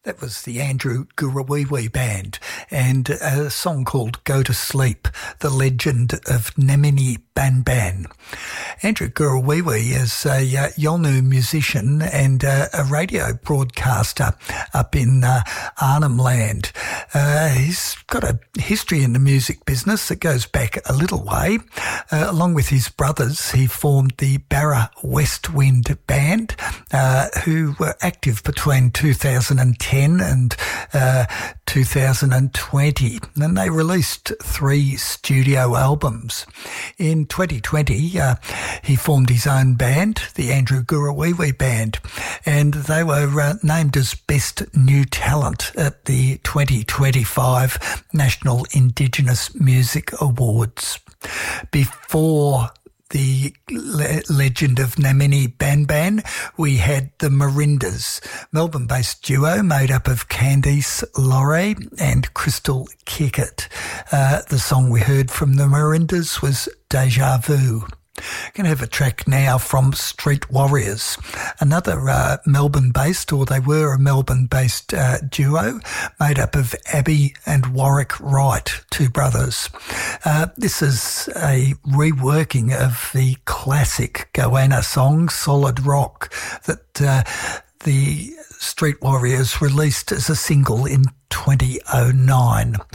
That was the Andrew Gurawiwi Band and a song called Go to Sleep, the legend of Namini Banban. Andrew Gurawiwi is a Yolngu musician and a radio broadcaster up in Arnhem Land. He's got a history in the music business that goes back a little way. Along with his brothers, he formed the Barra West Wind Band, who were active between 2010 and 2020, and they released 3 studio albums. In 2020, he formed his own band, the Andrew Gurawiwi Band, and they were named as Best New Talent at the 2025 National Indigenous Music Awards. Before the legend of Namini Banban, we had the Marindas, Melbourne-based duo made up of Candice Laurie and Crystal Kickett. The song we heard from the Marindas was Deja Vu. Going to have a track now from Street Warriors, another Melbourne-based, or they were a Melbourne-based duo made up of Abby and Warwick Wright, 2 brothers. This is a reworking of the classic Goanna song, Solid Rock, that the Street Warriors released as a single in 2009.